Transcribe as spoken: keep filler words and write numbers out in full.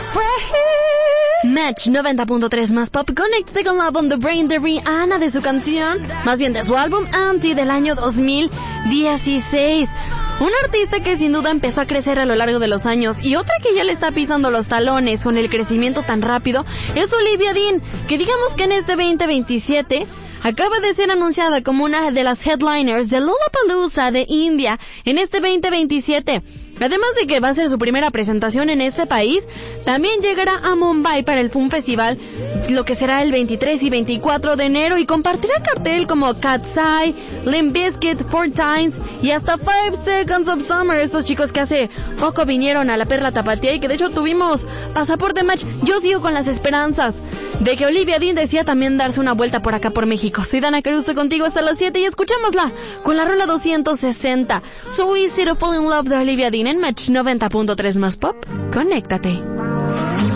Match noventa punto tres más pop. Conéctate con la Bomb The Brain de Rihanna, de su canción, más bien de su álbum Anti del año dos mil dieciséis. Un artista que sin duda empezó a crecer a lo largo de los años, y otra que ya le está pisando los talones con el crecimiento tan rápido es Olivia Dean, que digamos que en este veinte veintisiete acaba de ser anunciada como una de las headliners de Lollapalooza de India en este veinte veintisiete. Además de que va a ser su primera presentación en este país, también llegará a Mumbai para el Fun Festival, lo que será el veintitrés y veinticuatro de enero, y compartirá cartel como Cat's Eye, Limp Bizkit, Four Times y hasta Five Seconds of Summer, estos chicos que hace poco vinieron a la Perla Tapatía y que de hecho tuvimos pasaporte match. Yo sigo con las esperanzas de que Olivia Dean decía también darse una vuelta por acá por México. Soy Dana Caruso contigo hasta las siete y escuchémosla con la rola doscientos sesenta, So Easy to Fall in Love de Olivia Dean en Match noventa punto tres más pop. Conéctate.